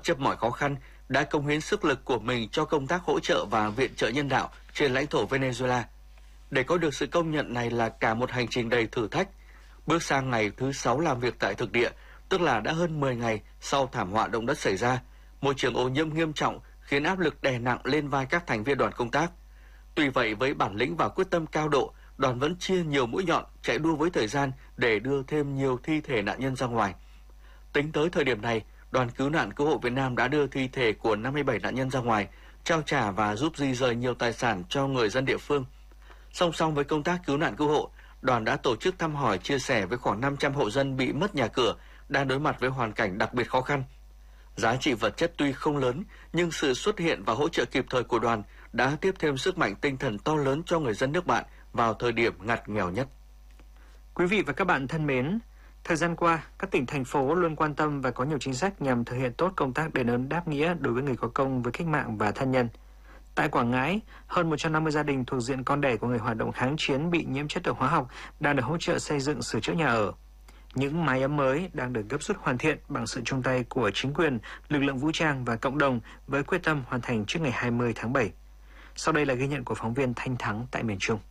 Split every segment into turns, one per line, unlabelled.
chấp mọi khó khăn, đã cống hiến sức lực của mình cho công tác hỗ trợ và viện trợ nhân đạo trên lãnh thổ Venezuela. Để có được sự công nhận này là cả một hành trình đầy thử thách. Bước sang ngày thứ 6 làm việc tại thực địa, tức là đã hơn 10 ngày sau thảm họa động đất xảy ra, môi trường ô nhiễm nghiêm trọng khiến áp lực đè nặng lên vai các thành viên đoàn công tác. Tuy vậy, với bản lĩnh và quyết tâm cao độ, đoàn vẫn chia nhiều mũi nhọn chạy đua với thời gian để đưa thêm nhiều thi thể nạn nhân ra ngoài. Tính tới thời điểm này, Đoàn Cứu nạn Cứu hộ Việt Nam đã đưa thi thể của 57 nạn nhân ra ngoài, trao trả và giúp di rời nhiều tài sản cho người dân địa phương. Song song với công tác cứu nạn cứu hộ, đoàn đã tổ chức thăm hỏi chia sẻ với khoảng 500 hộ dân bị mất nhà cửa, đang đối mặt với hoàn cảnh đặc biệt khó khăn. Giá trị vật chất tuy không lớn, nhưng sự xuất hiện và hỗ trợ kịp thời của đoàn đã tiếp thêm sức mạnh tinh thần to lớn cho người dân nước bạn vào thời điểm ngặt nghèo nhất.
Quý vị và các bạn thân mến, thời gian qua, các tỉnh, thành phố luôn quan tâm và có nhiều chính sách nhằm thực hiện tốt công tác đền ơn đáp nghĩa đối với người có công với cách mạng và thân nhân. Tại Quảng Ngãi, hơn 150 gia đình thuộc diện con đẻ của người hoạt động kháng chiến bị nhiễm chất độc hóa học đang được hỗ trợ xây dựng sửa chữa nhà ở. Những mái ấm mới đang được gấp rút hoàn thiện bằng sự chung tay của chính quyền, lực lượng vũ trang và cộng đồng với quyết tâm hoàn thành trước ngày 20 tháng 7. Sau đây là ghi nhận của phóng viên Thanh Thắng tại miền Trung.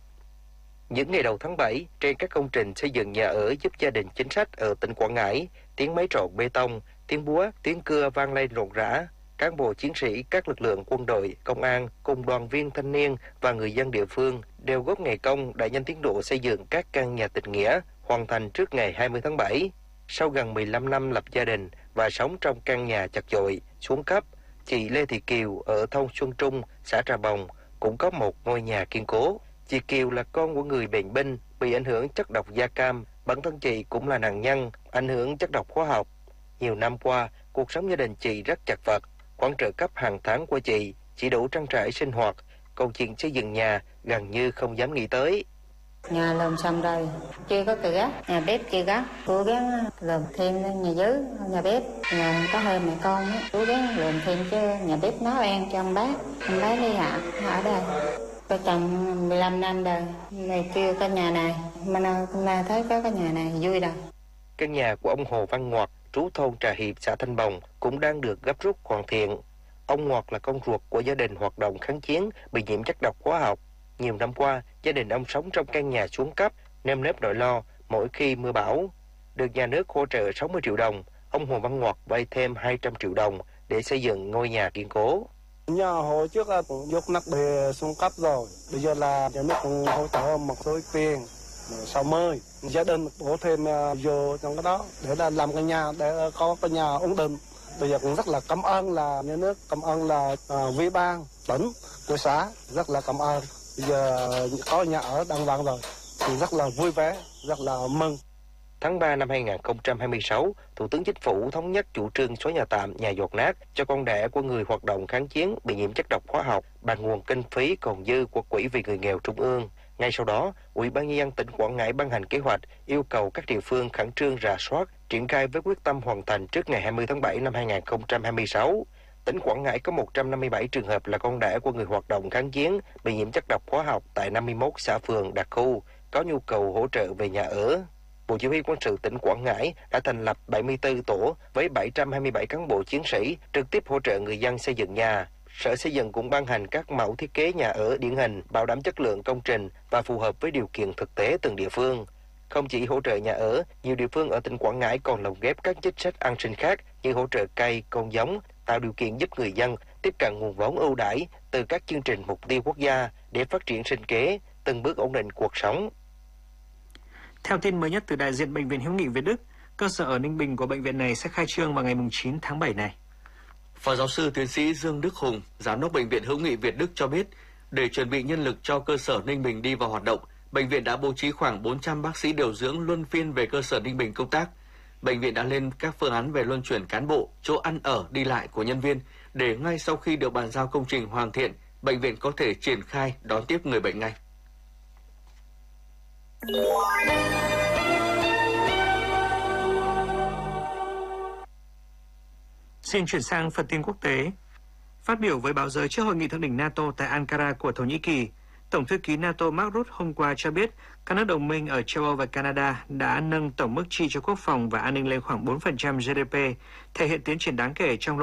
Những ngày đầu tháng 7, trên các công trình xây dựng nhà ở giúp gia đình chính sách ở tỉnh Quảng Ngãi, tiếng máy trộn bê tông, tiếng búa, tiếng cưa vang lên rộn rã. Cán bộ chiến sĩ, các lực lượng quân đội, công an, cùng đoàn viên thanh niên và người dân địa phương đều góp ngày công đẩy nhanh tiến độ xây dựng các căn nhà tình nghĩa, hoàn thành trước ngày 20 tháng 7. Sau gần 15 năm lập gia đình và sống trong căn nhà chật chội, xuống cấp, chị Lê Thị Kiều ở thôn Xuân Trung, xã Trà Bồng cũng có một ngôi nhà kiên cố. Chị Kiều là con của người bệnh binh bị ảnh hưởng chất độc da cam, bản thân chị cũng là nạn nhân ảnh hưởng chất độc hóa học. Nhiều năm qua, cuộc sống gia đình chị rất chật vật. Khoản trợ cấp hàng tháng của chị chỉ đủ trang trải sinh hoạt, còn chuyện xây dựng nhà gần như không dám nghĩ tới.
Nhà làm xong rồi, chưa có cửa, nhà bếp chưa có, cố gắng làm thêm nhà dưới, nhà bếp, nhà có hơi mẹ con, cố gắng làm thêm chứ nhà bếp nấu ăn cho ông bác đi hạ, ở đây. Có chồng 15 năm rồi, này chưa có nhà này, mà nay thấy có cái nhà này vui rồi.
Căn nhà của ông Hồ Văn Ngoạt, trú thôn Trà Hiệp, xã Thanh Bồng cũng đang được gấp rút hoàn thiện. Ông Ngoạt là con ruột của gia đình hoạt động kháng chiến bị nhiễm chất độc hóa học. Nhiều năm qua, gia đình ông sống trong căn nhà xuống cấp, nơm nớp nỗi lo mỗi khi mưa bão. Được nhà nước hỗ trợ 60 triệu đồng, ông Hồ Văn Ngoạt vay thêm 200 triệu đồng để xây dựng ngôi nhà kiên cố.
Nhà hồi trước là cũng dốc nắp bề xuống cấp rồi, bây giờ là nhà nước cũng hỗ trợ một số tiền 60. Gia đình bổ thêm vô trong cái đó để là làm cái nhà, để có cái nhà ổn định. Bây giờ cũng rất là cảm ơn là nhà nước, cảm ơn là ủy ban tỉnh của xã, rất là cảm ơn. Bây giờ có nhà ở đàng hoàng rồi thì rất là vui vẻ, rất là mừng.
Tháng 3 năm 2026, Thủ tướng Chính phủ thống nhất chủ trương xóa nhà tạm, nhà dột nát cho con đẻ của người hoạt động kháng chiến bị nhiễm chất độc hóa học bằng nguồn kinh phí còn dư của Quỹ vì người nghèo Trung ương. Ngay sau đó, Ủy ban Nhân dân tỉnh Quảng Ngãi ban hành kế hoạch yêu cầu các địa phương khẩn trương rà soát, triển khai với quyết tâm hoàn thành trước ngày 20 tháng 7 năm 2026. Tỉnh Quảng Ngãi có 157 trường hợp là con đẻ của người hoạt động kháng chiến bị nhiễm chất độc hóa học tại 51 xã phường đặc khu có nhu cầu hỗ trợ về nhà ở. Bộ Chỉ huy Quân sự tỉnh Quảng Ngãi đã thành lập 74 tổ với 727 cán bộ chiến sĩ trực tiếp hỗ trợ người dân xây dựng nhà. Sở Xây dựng cũng ban hành các mẫu thiết kế nhà ở điển hình, bảo đảm chất lượng công trình và phù hợp với điều kiện thực tế từng địa phương. Không chỉ hỗ trợ nhà ở, nhiều địa phương ở tỉnh Quảng Ngãi còn lồng ghép các chính sách an sinh khác như hỗ trợ cây, con giống, tạo điều kiện giúp người dân tiếp cận nguồn vốn ưu đãi từ các chương trình mục tiêu quốc gia để phát triển sinh kế, từng bước ổn định cuộc sống.
Theo tin mới nhất từ đại diện Bệnh viện Hữu nghị Việt Đức, cơ sở ở Ninh Bình của bệnh viện này sẽ khai trương vào ngày 9 tháng 7 này.
Phó giáo sư tiến sĩ Dương Đức Hùng, giám đốc Bệnh viện Hữu nghị Việt Đức cho biết, để chuẩn bị nhân lực cho cơ sở Ninh Bình đi vào hoạt động, bệnh viện đã bố trí khoảng 400 bác sĩ điều dưỡng luân phiên về cơ sở Ninh Bình công tác. Bệnh viện đã lên các phương án về luân chuyển cán bộ, chỗ ăn ở, đi lại của nhân viên để ngay sau khi được bàn giao công trình hoàn thiện, bệnh viện có thể triển khai đón tiếp người bệnh ngay.
Xin chuyển sang phần tin quốc tế. Phát biểu với báo giới trước hội nghị thượng đỉnh NATO tại Ankara của Thổ Nhĩ Kỳ, Tổng thư ký NATO Mark Rutte hôm qua cho biết các nước đồng minh ở châu Âu và Canada đã nâng tổng mức chi cho quốc phòng và an ninh lên khoảng 4% GDP, thể hiện tiến triển đáng kể trong